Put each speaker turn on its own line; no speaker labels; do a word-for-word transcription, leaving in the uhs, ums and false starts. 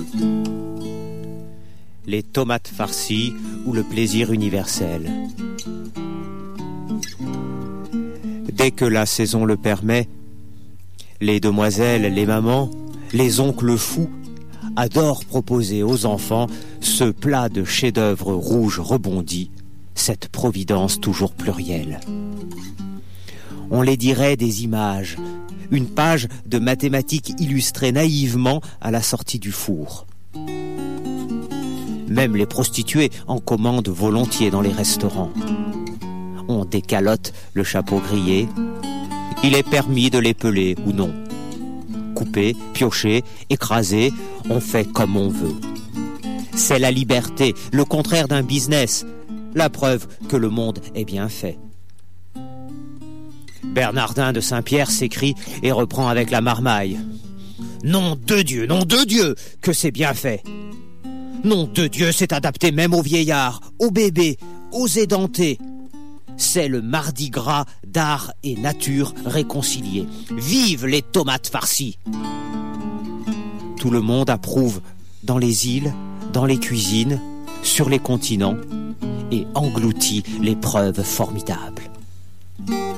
Les tomates farcies ou le plaisir universel. Dès que la saison le permet, les demoiselles, les mamans, les oncles fous adorent proposer aux enfants ce plat de chef-d'œuvre rouge rebondi, cette providence toujours plurielle. On les dirait des images, une page de mathématiques illustrée naïvement à la sortie du four. Même les prostituées en commandent volontiers dans les restaurants. On décalote le chapeau grillé. Il est permis de l'épeler ou non. Couper, piocher, écraser, on fait comme on veut. C'est la liberté, le contraire d'un business, la preuve que le monde est bien fait. Bernardin de Saint-Pierre s'écrie et reprend avec la marmaille. Nom de Dieu, nom de Dieu, que c'est bien fait. Nom de Dieu, c'est adapté même aux vieillards, aux bébés, aux édentés. C'est le mardi gras d'art et nature réconciliés. Vive les tomates farcies! Tout le monde approuve dans les îles, dans les cuisines, sur les continents et engloutit les preuves formidables.